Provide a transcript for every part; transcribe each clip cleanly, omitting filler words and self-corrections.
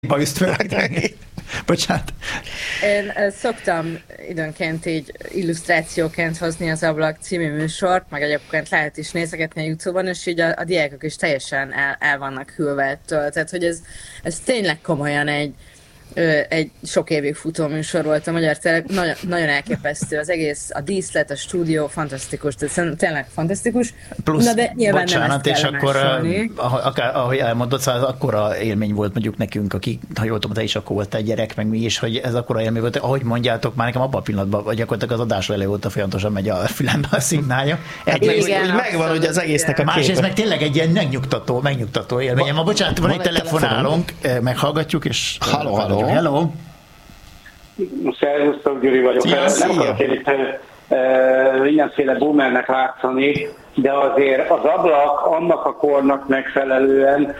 bajuszt felrakni. Bocsánat. Én szoktam időnként így illusztrációként hozni az Ablak című műsort, meg egyébként lehet is nézegetni a YouTube-on, és így a diákok is teljesen el vannak hűlve ettől. Tehát, hogy ez tényleg komolyan egy sok évig futó műsor volt a magyar nagyon, nagyon elképesztő. Az egész, a díszlet, a stúdió fantasztikus, tehát tényleg fantasztikus. Plusz, na de nyilván bocsánat, nem és akkor, akár, ahogy elmondod, szóval akkora élmény volt mondjuk nekünk, akik, ha jól tudom, te is akkor volt egy gyerek, meg mi is, hogy ez akkora élmény volt, ahogy mondjátok, már nekem abban a pillanatban, vagy gyakorlatilag az adás elő óta folyamatosan megy a fülembe a szignálja. Igen, megvan, hogy az egésznek a másrészt meg tényleg egy ilyen megnyugtató élmény. Ma bocsánat, van egy telefonálónk, meghallgatjuk, és hello. Szervusztok, Gyuri vagyok. Nem akarok én itt mindenféle boomernek látszani, de azért az Ablak annak a kornak megfelelően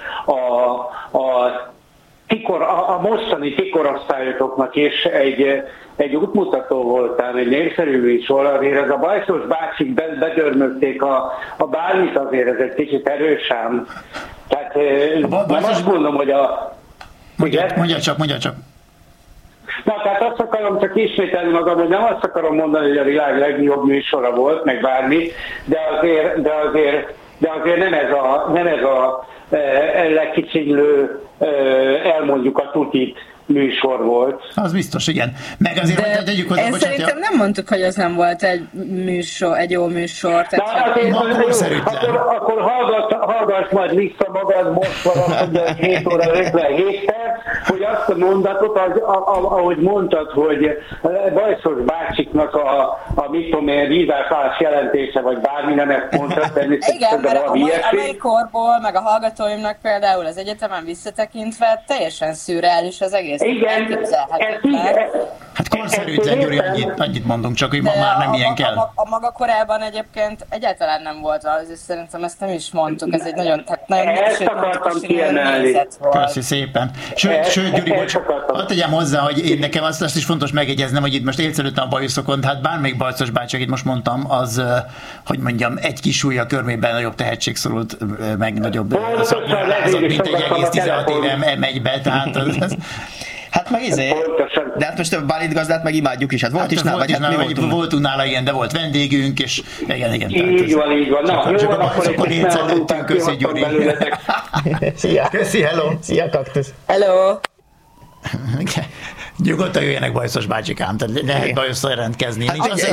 a mostani ti korosztályotoknak is egy útmutató voltál, egy népszerű műsor, azért ez a Bajszos bácsik bedörmögték a bármit, azért ez egy kicsit erősen. Tehát nem azt mondom, hogy Mondja csak. Na, tehát azt akarom csak ismételni magam, hogy nem azt akarom mondani, hogy a világ legjobb műsora volt, meg bármi, de azért nem ez a legkicsinylő, elmondjuk a tutit műsor volt. Az biztos, igen. Meg azért, hogy tegyük hozzá, szerintem nem mondtuk, hogy ez nem volt egy műsor, egy jó műsor. Akkor hallgass majd vissza magad, most van azt mondja, hogy 7 óra 57 perc, hogy azt a mondatot, ahogy mondtad, hogy Bajszos bácsiknak a mit tudom én, vízállás jelentése, vagy bármi, nem ezt mondtad, igen, mert a mai korból, meg a hallgatóimnak például az egyetemen visszatekintve teljesen szürreális az egész. Igen, hát korszerűtlen, Gyuri, annyit mondunk, csak hogy ma már nem ilyen kell. A maga korában egyébként egyáltalán nem volt az, és szerintem ezt nem is mondtuk, ez egy nagyon ezt akartam kiemelni. Köszi szépen. Sőt, Gyuri, hadd tegyem hozzá, hogy én nekem azt is fontos megjegyeznem, hogy itt most élcelődtem a bajuszokon, hát bármelyik Bajszos bácsi, akit most mondtam, az, hogy mondjam, egy kis ujja körmében nagyobb tehetség szorult, meg nagyobb szakmálázat, mint egy egész 16 éve megy be, tehát hát meg de hát most a Bálint gazdát meg imádjuk is, hát volt is nála, voltunk nála, igen, de volt vendégünk, és igen. Így van. Na, csak akkor hétszerültünk, köszi, Gyuri. Szia. Köszi, hello. Szia, kaktusz. Hello. Nyugodtan jöjjenek Bajszos bácsikám, tehát lehet bajusszal rendkezni.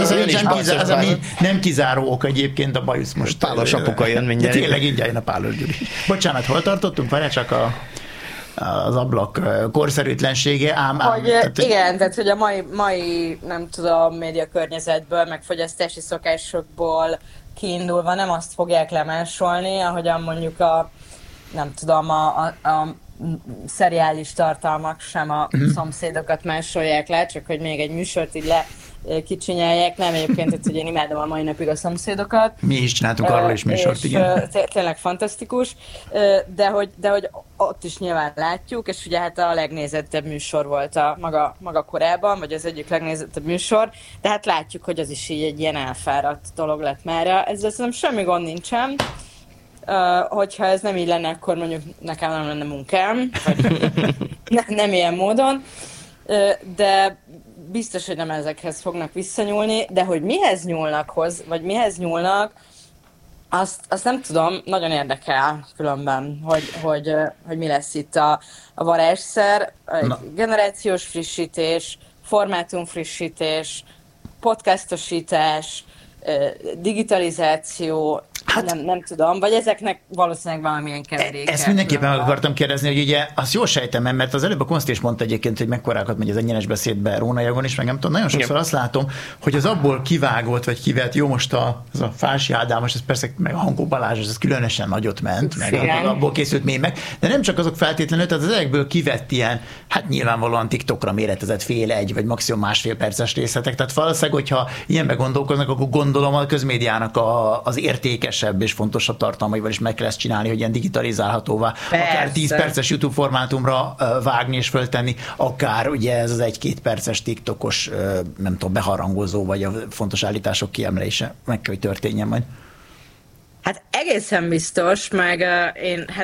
Nem kizáró ok egyébként a bajusz most. Pálos apuka jön mindjárt. De tényleg így jön a Pálos Gyuri. Bocsánat, hol tartottunk? Várjál csak az Ablak korszerűtlensége, tehát hogy a mai nem tudom, médiakörnyezetből, meg fogyasztási szokásokból kiindulva nem azt fogják lemásolni, ahogyan mondjuk a szeriális tartalmak sem a szomszédokat másolják le, csak hogy még egy műsort így kicsinyelják, nem egyébként, hogy én imádom a mai napig a szomszédokat. Mi is csináltunk arról is műsort, igen. Tényleg fantasztikus, de hogy ott is nyilván látjuk, és ugye hát a legnézettebb műsor volt a maga korában, vagy az egyik legnézettebb műsor, de hát látjuk, hogy az is így egy ilyen elfáradt dolog lett mára. Ezzel szerintem semmi gond nincsen. Hogyha ez nem így lenne, akkor mondjuk nekem nem lenne munkám, vagy nem ilyen módon, de biztos, hogy nem ezekhez fognak visszanyúlni, de hogy mihez nyúlnak, azt nem tudom, nagyon érdekel különben, hogy mi lesz itt a varázsszer, generációs frissítés, formátumfrissítés, podcastosítás, digitalizáció, nem tudom, vagy ezeknek valószínűleg valamilyen keveréke. Ezt mindenképpen meg akartam kérdezni, hogy ugye azt jól sejtem, mert az előbb a Konszti is mondta egyébként, hogy mekkorákat megy az egyenes beszédbe Róna-Jagon is, meg nem tudom, nagyon sokszor azt látom, hogy az abból kivágott, vagy kivett, jó most az a Fási Ádám, most ez persze meg a Hankó Balázs, ez különösen nagyot ment, meg abból készült mémek, de nem csak azok feltétlenül, tehát az ezekből kivett ilyen, hát nyilvánvalóan TikTokra méretezett fél egy, vagy maximum másfél perces részletek, tehát valószínűleg, hogyha ilyenbe gondolkoznak, akkor gondolom a közmédiának az értékesebb és fontosabb tartalmaival is meg kell ezt csinálni, hogy ilyen digitalizálhatóvá, akár 10 perces YouTube formátumra vágni és föltenni, akár ugye ez az 1-2 perces TikTokos, nem tudom, beharangozó, vagy a fontos állítások kiemelése meg kell, hogy történjen majd. Hát egészen biztos, meg én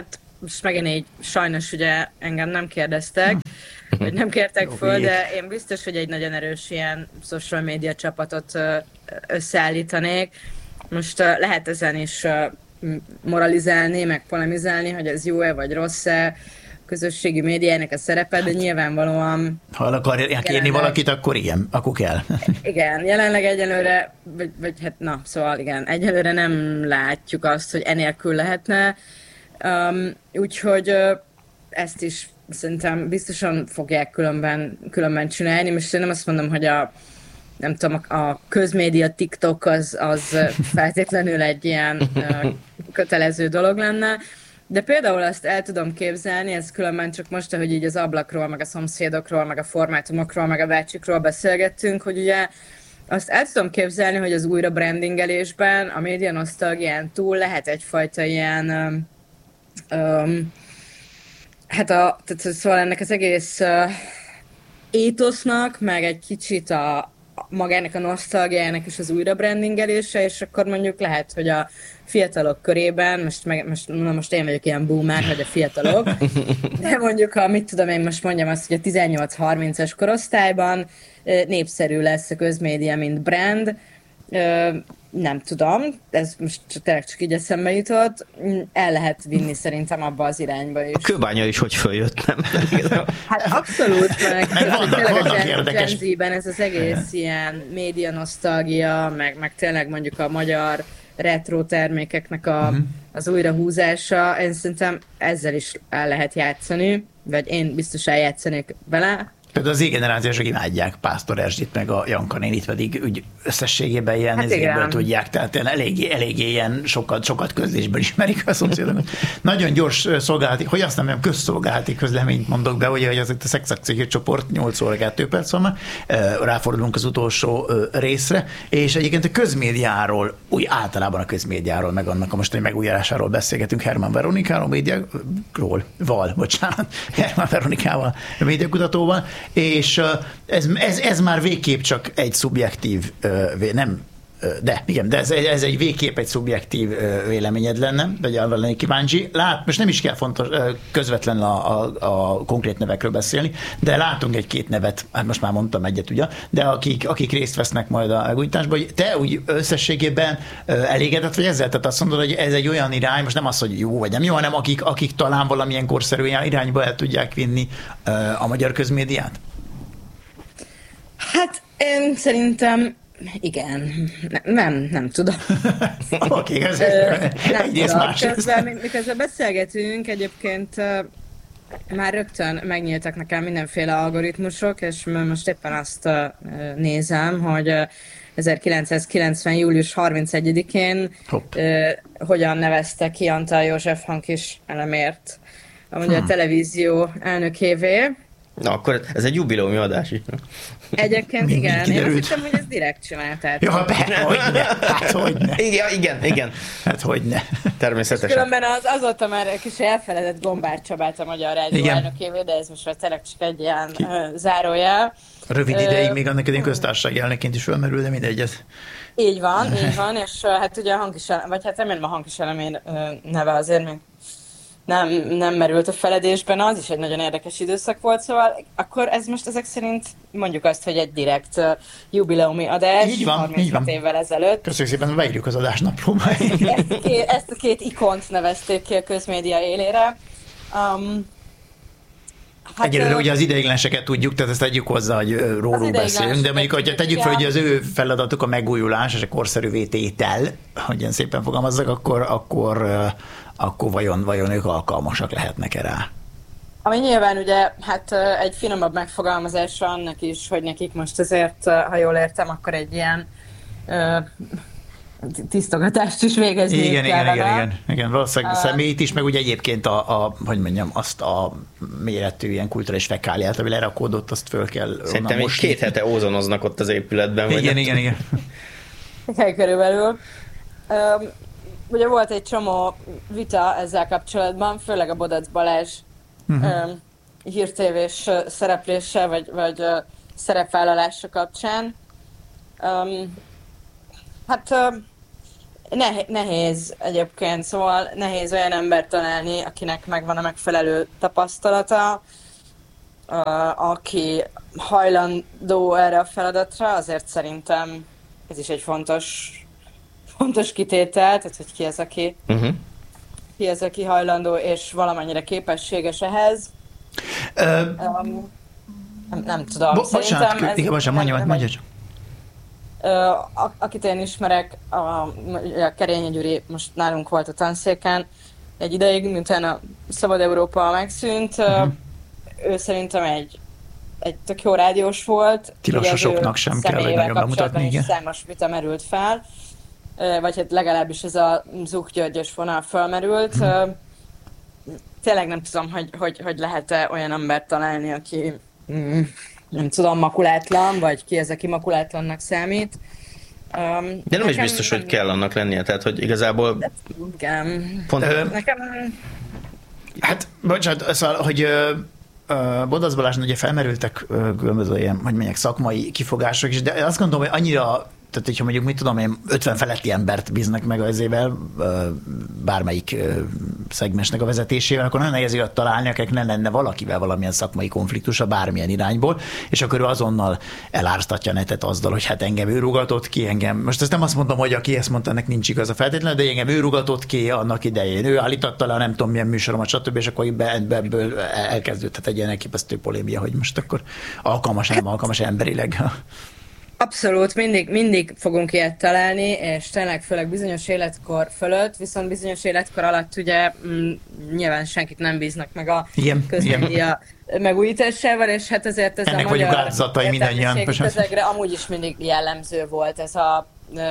most megint így sajnos ugye engem nem kérdeztek, vagy nem kértek föl, de én biztos, hogy egy nagyon erős ilyen social media csapatot összeállítanék. Most lehet ezen is moralizálni, meg polemizálni, hogy ez jó-e vagy rossz-e, közösségi médiának a szerepe, de nyilvánvalóan... Ha akarják kérni valakit, akkor igen, akkor kell. Igen, jelenleg egyelőre, vagy hát na, szóval igen, egyelőre nem látjuk azt, hogy enélkül lehetne, úgyhogy ezt is szerintem biztosan fogják különben csinálni. Most én nem azt mondom, hogy nem tudom, a közmédia TikTok az feltétlenül egy ilyen kötelező dolog lenne, de például azt el tudom képzelni, ez különben csak most, ahogy így az ablakról, meg a szomszédokról, meg a formátumokról, meg a bácsikról beszélgettünk, hogy ugye azt el tudom képzelni, hogy az újra brandingelésben, a média nosztalgián túl lehet egyfajta ilyen tehát szóval ennek az egész étosznak, meg egy kicsit magának a nosztalgiájának és az újra brandingelése, és akkor mondjuk lehet, hogy a fiatalok körében, most én vagyok ilyen boomer, hogy a fiatalok, de mondjuk, ha mit tudom én most mondjam azt, hogy a 18-30-as korosztályban népszerű lesz a közmédia, mint brand, nem tudom, ez most tényleg csak így eszembe jutott, el lehet vinni szerintem abba az irányba is. A Kőbánya is hogy följött, nem? Hát abszolút, meg tényleg a érdekes. Gen Z-ben ez az egész ilyen média nosztalgia, meg tényleg mondjuk a magyar retro termékeknek az újrahúzása, én szerintem ezzel is el lehet játszani, vagy én biztos eljátszanék vele. Például az Z-generációsok imádják Pásztor Erzsit, meg a Janka nénit pedig úgy összességében ilyen ezérből tudják, tehát eléggé ilyen sokat közlésből ismerik a szomszédokat. Nagyon gyors szolgálati, hogy azt nem közszolgálati közleményt mondok be, ugye, hogy az a Szexakció csoport 8 óra 2 perc van már, ráfordulunk az utolsó részre, és egyébként a közmédiáról, úgy általában a közmédiáról, meg annak a mostani megújításáról beszélgetünk Hermann Veronikáról, Hermann Veronikával, a médiakutatóval, és ez már végképp csak egy szubjektív, ez egy végképp egy szubjektív véleményed lenne, vagy arra lennék kíváncsi. Most nem is kell fontos közvetlenül a konkrét nevekről beszélni, de látunk egy-két nevet, hát most már mondtam egyet, ugye, de akik részt vesznek majd a megújításban, hogy te úgy összességében elégedett vagy ezzel? Tehát azt mondod, hogy ez egy olyan irány, most nem az, hogy jó vagy nem jó, hanem akik talán valamilyen korszerű irányba el tudják vinni a magyar közmédiát? Hát én szerintem igen. Nem tudom. Oké, ez egyrészt másrészt. Miközben beszélgetünk, egyébként már rögtön megnyíltak nekem mindenféle algoritmusok, és most éppen azt nézem, hogy 1990. július 31-én hogyan nevezte ki Antal József Hankis elemért a Magyar Televízió elnökévé. Na, akkor ez egy jubileumi adás is. Egyébként igen, én azt hittem, hogy ez direkt csináltál. Ja, hogyne. Igen. Hát hogyne. Természetesen. Különben azóta már egy kis elfeledett Gombár Csabát a Magyar Rádió elnökévé, de ez most már tényleg csak egy ilyen zárójel. Rövid ideig még annak egy köztársasági elnökként is fölmerül, de mindegy ez. Így van, és hát ugye remélem a Hankis elemén neve azért még nem merült a feledésben, az is egy nagyon érdekes időszak volt, szóval akkor ez most ezek szerint mondjuk azt, hogy egy direkt jubileumi adás, így van, 36 évvel ezelőtt. Köszönjük szépen, beírjuk az adásnaplóba. Ezt a két ikont nevezték ki a közmédia élére. Egyelőre ugye az ideigleneseket tudjuk, tehát ezt tegyük hozzá, hogy róluk beszélünk, de mondjuk, hogyha tegyük fel, hogy az ő feladatuk a megújulás és a korszerűvé tétel, hogy ilyen szépen fogalmazzak, akkor vajon ők alkalmasak lehetnek rá? Ami nyilván ugye, hát egy finomabb megfogalmazása annak is, hogy nekik most azért, ha jól értem, akkor egy ilyen tisztogatást is végezni kellene. Igen, valószínűleg személyt is, meg ugye egyébként azt a méretű ilyen kulturális fekáliát, ami lerakódott, azt föl kell szerintem most 2 hete ózonoznak ott az épületben. Igen. Igen, körülbelül. Ugye volt egy csomó vita ezzel kapcsolatban, főleg a Bodac Balázs hírtévés szereplése, vagy szerepvállalása kapcsán. Nehéz egyébként, szóval nehéz olyan embert találni, akinek megvan a megfelelő tapasztalata, aki hajlandó erre a feladatra, azért szerintem ez is egy fontos kitétel, tehát hogy ki az, aki hajlandó és valamennyire képességes ehhez. Nem tudom, szerintem... Bocsánat, mondja csak. Akit én ismerek, a Kerényi Gyuri most nálunk volt a tanszéken egy ideig, miután a Szabad Európa megszűnt, ő szerintem egy tök jó rádiós volt. Tilasosoknak sem kell, hogy nagyon bemutatni, igen. Számos vita merült fel, vagy hát legalábbis ez a Zuch Györgyös vonal felmerült. Tényleg nem tudom, hogy lehet-e olyan embert találni, aki nem tudom, makulátlan, vagy ki ez, aki makulátlannak számít. De nem is biztos, hogy kell annak lennie, tehát hogy igazából... Igen. Nekem... Hát, bocsánat, szóval, hogy Bodasz Balázsnál ugye felmerültek különböző ilyen, hogy mondják, szakmai kifogások is, de azt gondolom, hogy annyira, tehát hogyha mondjuk, mit tudom én, 50 feletti embert bíznak meg ezével, bármelyik szegmensnek a vezetésével, akkor nagyon nehéz olyat találni, akik ne lenne valakivel valamilyen szakmai konfliktusa bármilyen irányból, és akkor ő azonnal elárasztatja a netet azzal, hogy hát engem ő rugatott ki, engem. Most ezt nem azt mondom, hogy aki ezt mondta, ennek nincs igaza feltétlenül, de engem ő rugatott ki annak idején. Ő állította le, nem tudom milyen műsoromat, stb. És akkor ebből elkezdődhet egy ilyen elképesztő polémia, hogy most akkor alkalmas, nem alkalmas emberileg. Abszolút, mindig fogunk ilyet találni, és tényleg főleg bizonyos életkor fölött, viszont bizonyos életkor alatt ugye nyilván senkit nem bíznak meg a közmédia megújításával, és hát ezért ez ennek a magyar áldozatai mindannyian. Közegre amúgy is mindig jellemző volt ez a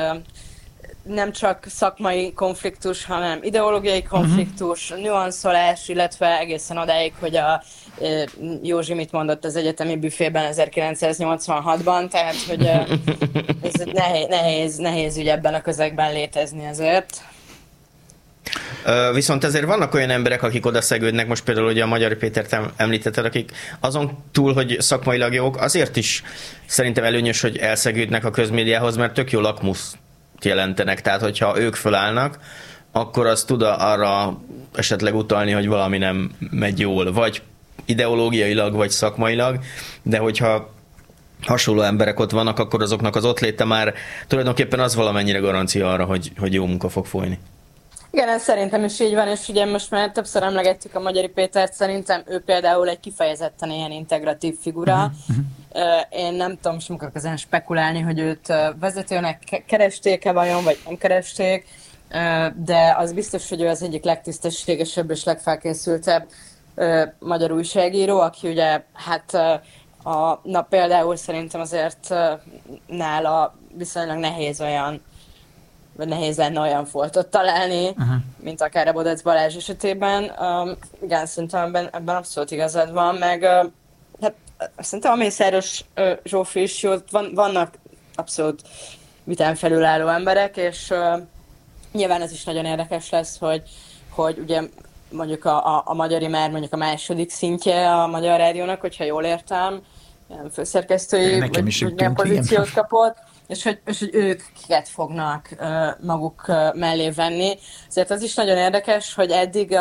nem csak szakmai konfliktus, hanem ideológiai konfliktus, nüanszolás, illetve egészen odáig, hogy a Józsi mit mondott az egyetemi büfében 1986-ban, tehát hogy ez nehéz ügy ebben a közegben létezni ezért. Viszont ezért vannak olyan emberek, akik oda szegődnek, most például ugye a Magyari Pétert említetted, akik azon túl, hogy szakmailag jók, azért is szerintem előnyös, hogy elszegődnek a közmédiához, mert tök jó lakmusz jelentenek, tehát hogyha ők fölállnak, akkor az tud arra esetleg utalni, hogy valami nem megy jól, vagy ideológiailag, vagy szakmailag, de hogyha hasonló emberek ott vannak, akkor azoknak az ott léte már tulajdonképpen az valamennyire garancia arra, hogy jó munka fog folyni. Igen, ez szerintem is így van, és ugye most már többször emlegettük a Magyari Pétert, szerintem ő például egy kifejezetten ilyen integratív figura. Én nem tudom, sem akarok ezen spekulálni, hogy őt vezetőnek keresték-e vajon, vagy nem keresték, de az biztos, hogy ő az egyik legtisztességesebb és legfelkészültebb magyar újságíró, aki ugye hát például szerintem azért nála viszonylag nehéz lenne olyan foltot találni, mint akár a Bodac Balázs esetében. Igen, szerintem ebben abszolút igazad van, meg hát szerintem a Mészáros Zsófi is jó, vannak abszolút vitán felülálló emberek, és nyilván ez is nagyon érdekes lesz, hogy ugye mondjuk a Magyari már mondjuk a második szintje a Magyar Rádiónak, hogyha jól értem, ilyen főszerkesztői vagy pozíciót kapott, és hogy ők kiket fognak maguk mellé venni. Ezért az is nagyon érdekes, hogy eddig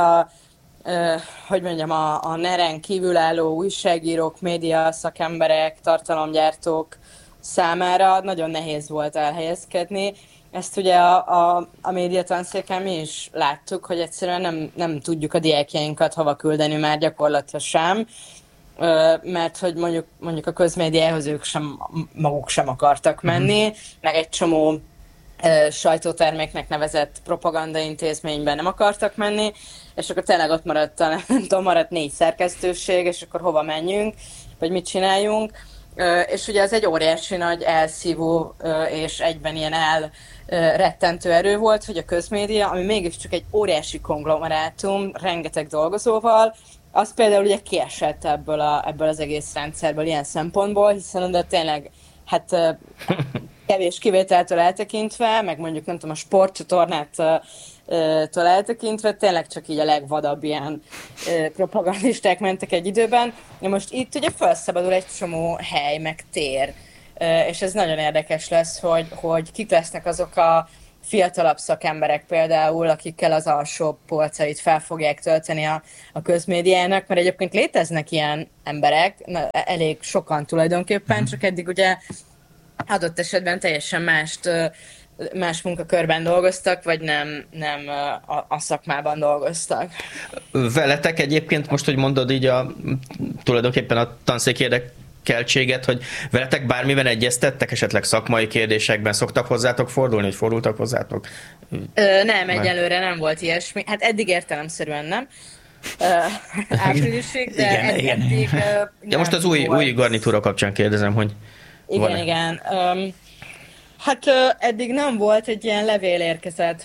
a NER-en kívülálló újságírók, média szakemberek, tartalomgyártók számára nagyon nehéz volt elhelyezkedni. Ezt ugye a médiatanszéken mi is láttuk, hogy egyszerűen nem tudjuk a diákjainkat hova küldeni már gyakorlatilag sem, mert hogy mondjuk a közmédiához ők maguk sem akartak menni, meg egy csomó sajtóterméknek nevezett propagandaintézményben nem akartak menni, és akkor tényleg ott maradt 4 szerkesztőség, és akkor hova menjünk, vagy mit csináljunk. És ugye ez egy óriási nagy elszívó és egyben ilyen elrettentő erő volt, hogy a közmédia, ami mégiscsak egy óriási konglomerátum, rengeteg dolgozóval, az például ugye kiesett ebből az egész rendszerből ilyen szempontból, hiszen de tényleg hát kevés kivételtől eltekintve, meg mondjuk nem tudom, a sportcsatornától eltekintve, tényleg csak így a legvadabb ilyen propagandisták mentek egy időben. De most itt ugye felszabadul egy csomó hely, meg tér, és ez nagyon érdekes lesz, hogy kik lesznek azok fiatalabb szakemberek például, akikkel az alsó polcait fel fogják tölteni a közmédiának, mert egyébként léteznek ilyen emberek, elég sokan tulajdonképpen, csak eddig ugye adott esetben teljesen más munkakörben dolgoztak, vagy nem a szakmában dolgoztak. Veletek egyébként most, hogy mondod így tulajdonképpen a tanszék érdekeltséget, hogy veletek bármiben egyeztettek, esetleg szakmai kérdésekben szoktak hozzátok fordulni, hogy fordultak hozzátok? Nem, egyelőre nem volt ilyesmi. Hát eddig értelemszerűen nem. Áprilisig, de eddig ja, most az új garnitúra kapcsán kérdezem, hogy igen. Hát eddig nem volt, egy ilyen levél érkezett,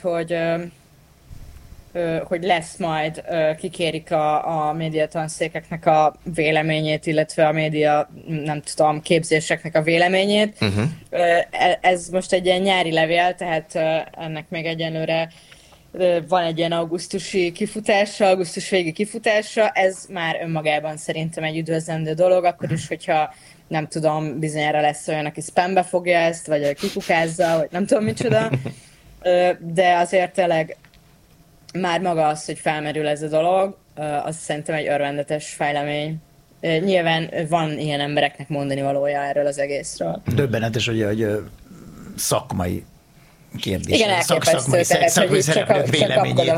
hogy lesz majd, kikérik a médiatanszékeknek a véleményét, illetve a média, nem tudom, képzéseknek a véleményét. Ez most egy ilyen nyári levél, tehát ennek még egyenlőre van egy ilyen augusztus végi kifutása, ez már önmagában szerintem egy üdvözlendő dolog, akkor is, hogyha nem tudom, bizonyára lesz olyan, aki spambe fogja ezt, vagy kikukázza, vagy nem tudom micsoda, de azért tényleg már maga az, hogy felmerül ez a dolog, az szerintem egy örvendetes fejlemény. Nyilván van ilyen embereknek mondani valója erről az egészről. Döbbenetes, hogy szakmai kérdés. Igen, elképesztő, szakmai szereplők véleményét.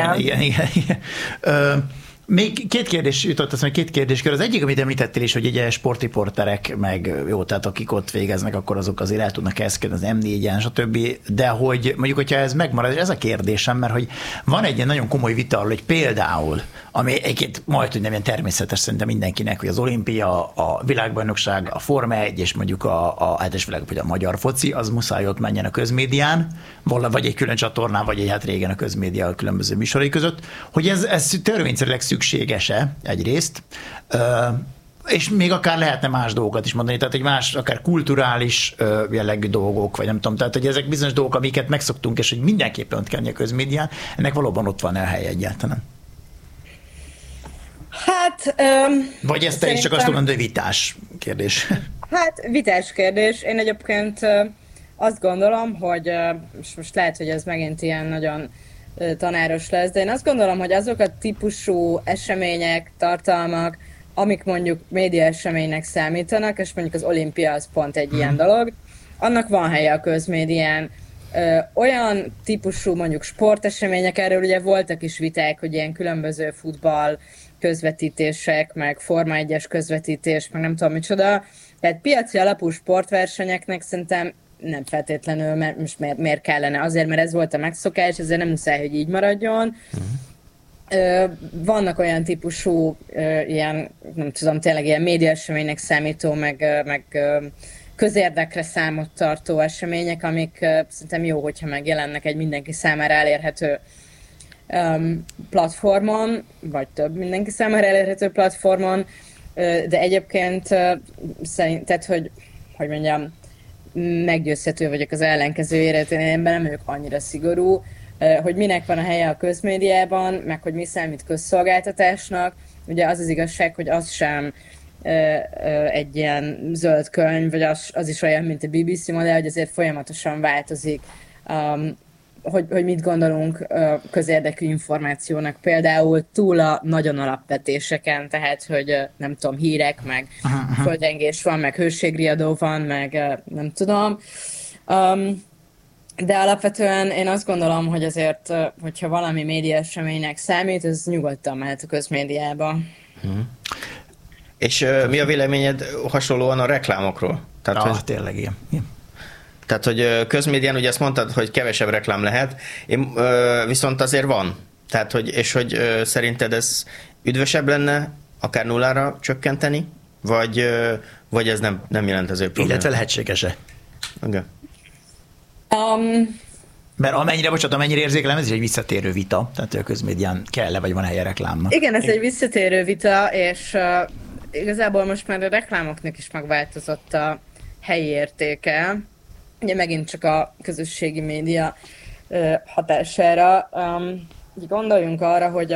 Igen. Még két kérdés jutott, azt mondja, két kérdéskör. Az egyik, amit említettél is, hogy ugye sportriporterek, meg jó, tehát akik ott végeznek, akkor azok azért el tudnak helyezkedni az M4-en, stb. De hogy mondjuk, hogyha ez megmarad, és ez a kérdésem, mert hogy van egy ilyen nagyon komoly vita arról, hogy például, ami egyébként majd, hogy nem ilyen természetes szerintem mindenkinek, hogy az olimpia, a világbajnokság, a Forma 1 és mondjuk a hetes világ, vagy a magyar foci, az muszáj ott menjen a közmédián, vagy egy külön csatornán, vagy egy hát régen a közmédia a különböző műsorai között, hogy ez törvényszerűleg szükséges-e egyrészt, és még akár lehetne más dolgokat is mondani, tehát egy más, akár kulturális jellegű dolgok, vagy nem tudom, tehát hogy ezek bizonyos dolgok, amiket megszoktunk, és hogy mindenképpen ott kell a közmédián, ennek valóban ott van a hely egyáltalán. Hát... vagy ez te is csak azt tudom mondani, vitás kérdés. Hát vitás kérdés. Én egyébként azt gondolom, hogy most lehet, hogy ez megint ilyen nagyon tanáros lesz, de én azt gondolom, hogy azok a típusú események, tartalmak, amik mondjuk média eseménynek számítanak, és mondjuk az olimpia az pont egy ilyen dolog, annak van helye a közmédián. Olyan típusú mondjuk sportesemények, erről ugye voltak is viták, hogy ilyen különböző futball közvetítések, meg Forma 1-es közvetítés, meg nem tudom micsoda. Tehát piaci alapú sportversenyeknek szerintem nem feltétlenül, mert most miért kellene? Azért, mert ez volt a megszokás, ezért nem muszáj, hogy így maradjon. Vannak olyan típusú, ilyen, nem tudom, tényleg ilyen médiaeseménynek számító, meg közérdekre számot tartó események, amik szerintem jó, hogyha megjelennek egy mindenki számára elérhető platformon, vagy több mindenki számára elérhető platformon, de egyébként tehát, hogy mondjam, meggyőzhető vagyok az ellenkezőjére, én ebben nem vagyok annyira szigorú, hogy minek van a helye a közmédiában, meg hogy mi számít közszolgáltatásnak. Ugye az igazság, hogy az sem egy ilyen zöld könyv, vagy az is olyan, mint a BBC modell, hogy azért folyamatosan változik, hogy mit gondolunk közérdekű információnak, például túl a nagyon alapvetéseken, tehát, hogy nem tudom, hírek, meg földrengés van, meg hőségriadó van, meg nem tudom. De alapvetően én azt gondolom, hogy azért, hogyha valami média eseménynek számít, ez nyugodtan mehet a közmédiába. És mi a véleményed hasonlóan a reklámokról? Tehát, hogy... tényleg ilyen. Tehát, hogy közmédián, ugye azt mondtad, hogy kevesebb reklám lehet, viszont azért van. Tehát, hogy szerinted ez üdvösebb lenne akár nullára csökkenteni, vagy ez nem jelent azért problémát? Illetve lehetséges-e? Okay. Mert amennyire érzékelem, ez is egy visszatérő vita, tehát a közmédián kell-e, vagy van helye reklámnak. Igen, ez egy visszatérő vita, és igazából most már a reklámoknak is megváltozott a helyi értéke. Ugye megint csak a közösségi média hatására. Gondoljunk arra, hogy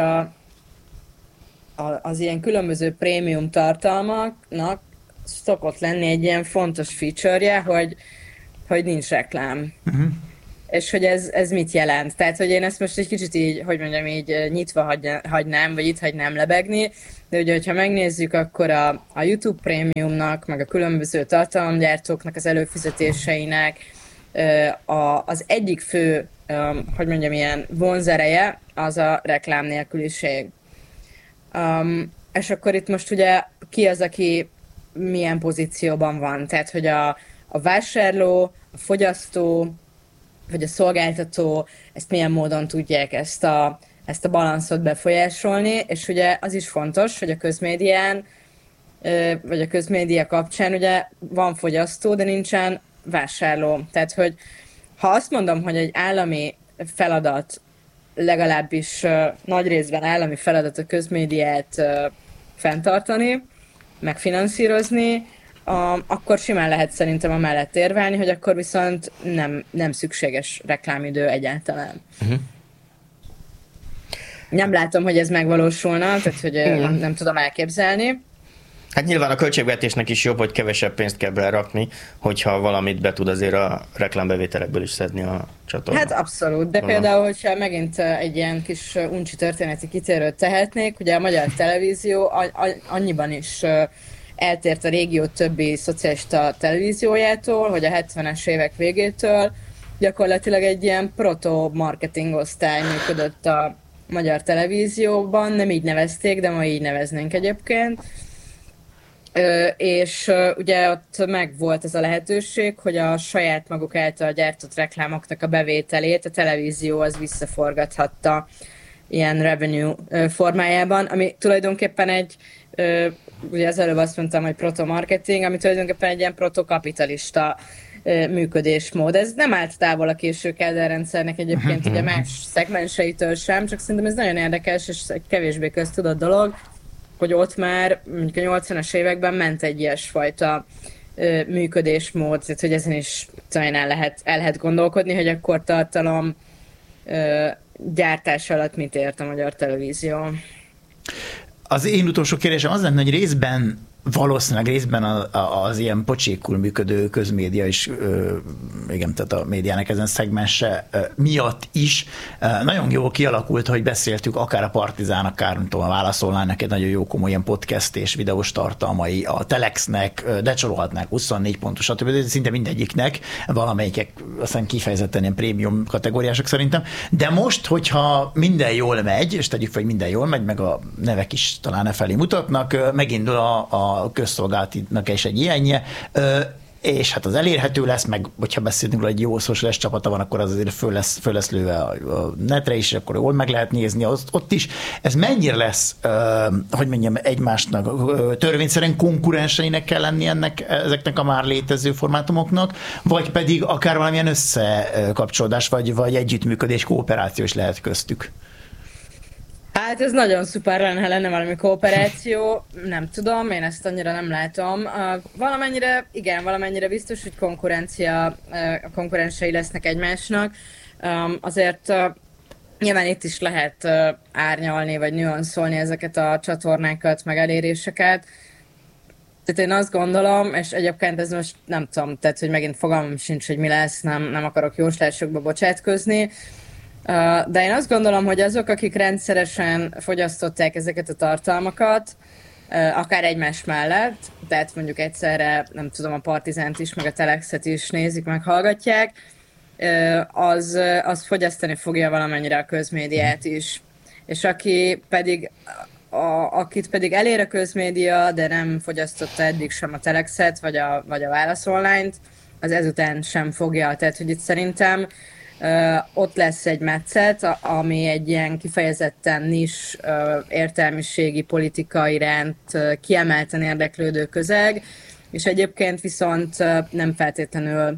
az ilyen különböző prémium tartalmaknak szokott lenni egy ilyen fontos feature-je, hogy nincs reklám. és hogy ez mit jelent. Tehát, hogy én ezt most egy kicsit így, hogy mondjam, így nyitva hagynám, vagy itt hagynám lebegni, de ugye, hogyha megnézzük, akkor a YouTube Premiumnak, meg a különböző tartalomgyártóknak az előfizetéseinek az egyik fő, hogy mondjam, ilyen vonzereje, az a reklám nélküliség. És akkor itt most ugye ki az, aki milyen pozícióban van. Tehát, hogy a vásárló, a fogyasztó, vagy a szolgáltató, ezt milyen módon tudják ezt a balanszot befolyásolni, és ugye az is fontos, hogy a közmédián, vagy a közmédia kapcsán ugye van fogyasztó, de nincsen vásárló. Tehát, hogy ha azt mondom, hogy egy állami feladat, legalábbis nagy részben állami feladat a közmédiát fenntartani, megfinanszírozni, akkor simán lehet szerintem amellett érvelni, hogy akkor viszont nem szükséges reklámidő egyáltalán. Uh-huh. Nem látom, hogy ez megvalósulna, tehát hogy nem tudom elképzelni. Hát nyilván a költségvetésnek is jobb, hogy kevesebb pénzt kell berakni, hogyha valamit be tud azért a reklámbevételekből is szedni a csatorna. Hát abszolút, de például, hogyha megint egy ilyen kis uncsi történeti kitérőt tehetnék, ugye a magyar televízió annyiban is eltért a régió többi szocialista televíziójától, hogy a 70-es évek végétől gyakorlatilag egy ilyen proto-marketing osztály működött a magyar televízióban, nem így nevezték, de ma így neveznénk egyébként. És ugye ott meg volt ez a lehetőség, hogy a saját maguk által gyártott reklámoknak a bevételét a televízió az visszaforgathatta ilyen revenue formájában, ami tulajdonképpen egy, ugye az előbb azt mondtam, hogy proto-marketing, ami tulajdonképpen egy ilyen proto-kapitalista működésmód. Ez nem állt távol a késő Kádár rendszernek egyébként ugye más szegmenseitől sem, csak szerintem ez nagyon érdekes, és egy kevésbé köztudott dolog, hogy ott már mondjuk a 80-as években ment egy ilyesfajta működésmód, tehát hogy ezen is talán el lehet gondolkodni, hogy akkor tartalom gyártás alatt mit ért a magyar televízió. Az én utolsó kérdésem az lenne, hogy valószínűleg részben az ilyen pocsékul működő közmédia is, igen, tehát a médiának ezen szegmense miatt is nagyon jól kialakult, hogy beszéltük akár a Partizán, akár nem tudom, a Válasz Online-nek egy nagyon jó komoly ilyen podcast és videós tartalmai, a Telexnek, de sorolhatnák 24 pontos, stb. De szinte mindegyiknek, valamelyikek aztán kifejezetten ilyen prémium kategóriások szerintem. De most, hogyha minden jól megy, és tegyük fel, hogy minden jól megy, meg a nevek is talán e felé mutatnak, megindul a közszolgálatinak is egy ilyenje, és hát az elérhető lesz, meg hogyha beszélünk róla, egy jó social csapata van, akkor az azért föl lesz lőve a netre is, és akkor jól meg lehet nézni ott is. Ez mennyire lesz, hogy mondjam, egymásnak törvényszerűen konkurenseinek kell lenni ezeknek a már létező formátumoknak, vagy pedig akár valamilyen összekapcsolódás, vagy együttműködés, kooperáció is lehet köztük? Hát ez nagyon szuper lenne valami kooperáció, nem tudom, én ezt annyira nem látom. Valamennyire biztos, hogy konkurensei lesznek egymásnak. Azért nyilván itt is lehet árnyalni, vagy nüanszolni ezeket a csatornákat, meg eléréseket. Tehát én azt gondolom, és egyébként ez most nem tudom, tehát hogy megint fogalmam sincs, hogy mi lesz, nem akarok jóslásokba bocsátkozni, de én azt gondolom, hogy azok, akik rendszeresen fogyasztották ezeket a tartalmakat, akár egymás mellett, tehát mondjuk egyszerre, nem tudom, a Partizánt is, meg a Telexet is nézik, meg hallgatják, az fogyasztani fogja valamennyire a közmédiát is. És akit pedig elér a közmédia, de nem fogyasztotta eddig sem a Telexet, vagy a Válasz Online-t, az ezután sem fogja. Tehát, hogy itt szerintem ott lesz egy metszet, ami egy ilyen kifejezetten nis értelmiségi politika iránt kiemelten érdeklődő közeg, és egyébként viszont nem feltétlenül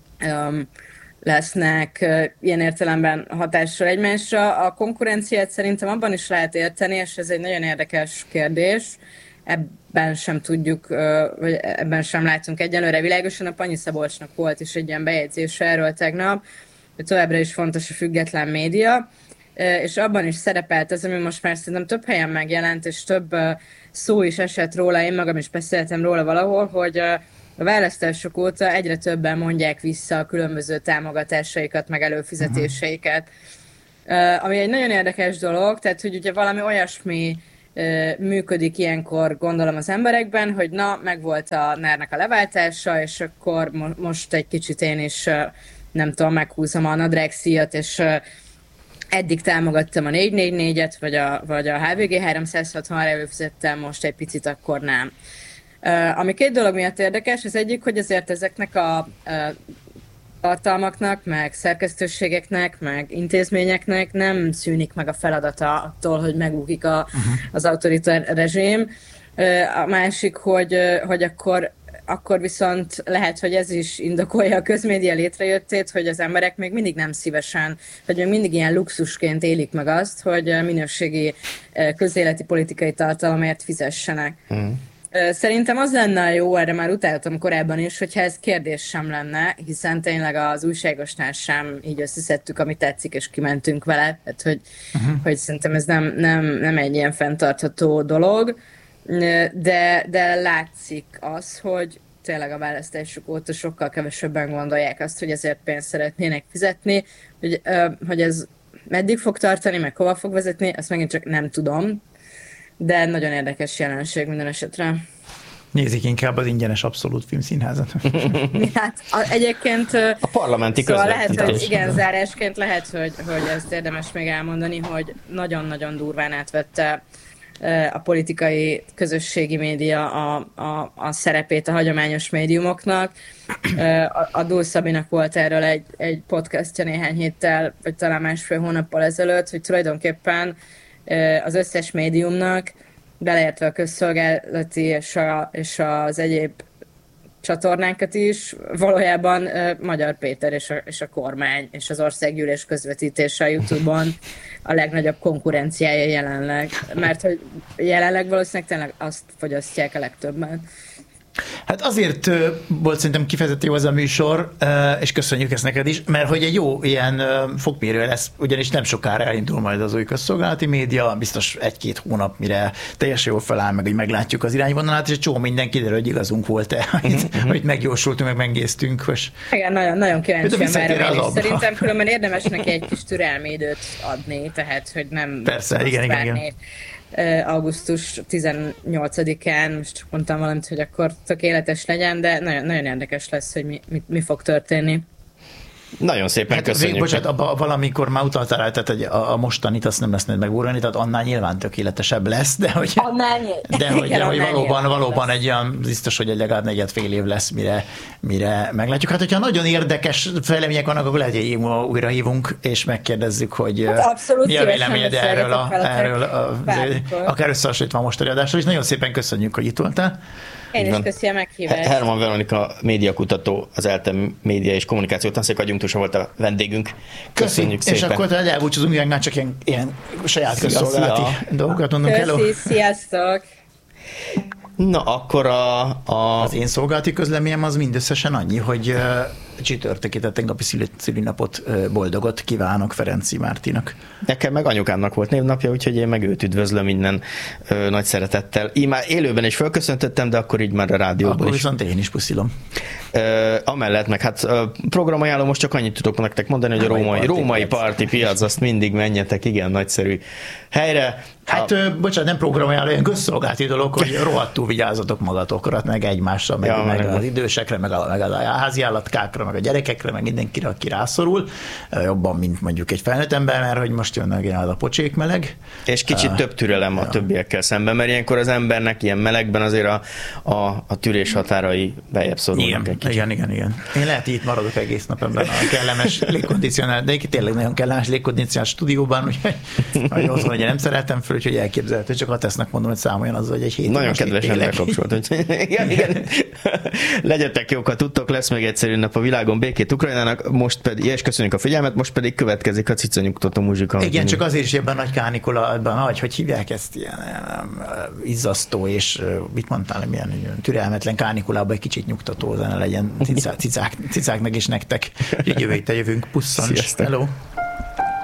lesznek ilyen értelemben hatással egymásra. A konkurenciát szerintem abban is lehet érteni, és ez egy nagyon érdekes kérdés. Ebben sem tudjuk, vagy ebben sem látunk egyelőre világosan. A Panyi Szabolcsnak volt is egy ilyen bejegyzése erről tegnap, hogy továbbra is fontos a független média, és abban is szerepelt ez, ami most már szerintem több helyen megjelent, és több szó is esett róla, én magam is beszéltem róla valahol, hogy a választások óta egyre többen mondják vissza a különböző támogatásaikat, meg előfizetéseiket. Ami egy nagyon érdekes dolog, tehát hogy ugye valami olyasmi működik ilyenkor, gondolom az emberekben, hogy na, megvolt a NER-nek a leváltása, és akkor most egy kicsit én is, nem tudom, meghúzom a nadrágszíjat, és eddig támogattam a 444-et, vagy a HVG 360-ra előfizettem, most egy picit akkor nem. Ami két dolog miatt érdekes, az egyik, hogy azért ezeknek a tartalmaknak, meg szerkesztőségeknek, meg intézményeknek nem szűnik meg a feladata attól, hogy az autoritár rezsim. A másik, hogy akkor viszont lehet, hogy ez is indokolja a közmédia létrejöttét, hogy az emberek még mindig nem szívesen, vagy még mindig ilyen luxusként élik meg azt, hogy minőségi közéleti politikai tartalomért fizessenek. Szerintem az lenne jó, erre már utaltam korábban is, hogyha ez kérdés sem lenne, hiszen tényleg az újságosnál sem így összeszedtük, amit tetszik, és kimentünk vele, tehát hogy szerintem ez nem egy ilyen fenntartható dolog, de látszik az, hogy tényleg a választások óta sokkal kevesebben gondolják azt, hogy ezért pénzt szeretnének fizetni, hogy ez meddig fog tartani, meg hova fog vezetni, azt megint csak nem tudom, de nagyon érdekes jelenség minden esetre. Nézik inkább az ingyenes Abszolút Filmszínházat. Hát egyébként a parlamenti szóval lehet, hogy igen, zárásként lehet, hogy ezt érdemes még elmondani, hogy nagyon-nagyon durván átvette a politikai közösségi média a szerepét a hagyományos médiumoknak. A Dúl Szabinak volt erről egy podcastja néhány héttel, vagy talán másfél hónappal ezelőtt, hogy tulajdonképpen az összes médiumnak, beleértve a közszolgálati és az egyéb csatornákat is, valójában Magyar Péter és a kormány és az országgyűlés közvetítése a YouTube-on a legnagyobb konkurenciája jelenleg. Mert hogy jelenleg valószínűleg tényleg azt fogyasztják a legtöbben. Hát azért volt szerintem kifejezetten jó ez a műsor, és köszönjük ezt neked is, mert hogy egy jó ilyen fokmérő lesz, ugyanis nem sokára elindul majd az új közszolgálati média, biztos 1-2 hónap, mire teljesen jól feláll, meg hogy meglátjuk az irányvonalát, és egy csomó minden kiderül, hogy igazunk volt-e, hogy megjósoltunk, meg megnéztünk. Igen, nagyon kíváncsian várom én, szerintem különben érdemes neki egy kis türelmi időt adni, tehát hogy nem persze, igen. Augusztus 18-án, most csak mondtam valamit, hogy akkor tökéletes legyen, de nagyon, nagyon érdekes lesz, hogy mi fog történni. Nagyon szépen köszönjük. Bocsánat, valamikor már utaltál rá, tehát hogy a mostanit azt nem lesznek megúrani, tehát annál nyilván tökéletesebb lesz, de hogy valóban egy olyan biztos, hogy legalább 4,5 év lesz, mire meglátjuk. Hát, hogyha nagyon érdekes fejlemények vannak, akkor lehet, hogy újra hívunk, és megkérdezzük, hogy mi a véleményed erről akár összehasonlítva a mostani adásról, és nagyon szépen köszönjük, hogy itt voltál. Én is köszönöm a meghívást. Herman Veronika médiakutató, az ELTE média és kommunikáció tanszék adjunktusa volt a vendégünk. Köszönjük szépen. És akkor elbúcsúzunk, már csak ilyen saját közszolgálati dolgokat mondunk. Köszi, sziasztok! Na, akkor az én szolgálati közleményem az mindösszesen annyi, hogy csütörtöki, tehát tegnapi szülinapot, boldogot kívánok Ferenci Mártinak. Nekem meg anyukámnak volt névnapja, úgyhogy én meg őt üdvözlöm innen nagy szeretettel. Én már élőben is felköszöntöttem, de akkor így már a rádióban akkor is. Viszont én is puszilom. Amellett meg hát programajánló, most csak annyit tudok nektek mondani, hogy a római parti piac, azt mindig menjetek, igen, nagyszerű helyre. Hát, bocsánat, nem programajánló, olyan közszolgálati dolog, hogy rohadtul vigyázzatok magatokra, meg egymásra, meg az idősekre, meg a házi állatkákra, meg a gyerekekre, meg mindenkire, aki rászorul, jobban, mint mondjuk egy felnőtt ember, mert hogy most jönnek a pocsék meleg. És kicsit több türelem a többiekkel szemben, mert ilyenkor az embernek ilyen melegben azért a tűrés határai bejebb szorulnak egy kicsit. Igen. Én lehet, hogy itt maradok egész nap ebben a kellemes légkondicionált, de tényleg nagyon kellemes légkondicionált stúdióban, úgyhogy otthon ugye nem szeretem föl, úgyhogy elképzelhető, csak a tesznek mondom, hogy számoljon azzal, hogy egy hét. Nagyon kedvesen bekapcsolt. Igen. Legyetek jók, ha tudtok, lesz még egyszerű nap a világon, békét Ukrajnának, most pedig, és köszönjük a figyelmet, most pedig következik a cicanyugtató muzsika. Igen, csak azért is ebben a nagy kánikula, ebben hogy hívják ezt ilyen izzasztó, és mit mondtál, milyen türelmetlen kánikulában egy kicsit nyugtató zene legyen cicáknak és nektek. Jövő héten jövünk, pusszancs. Hello!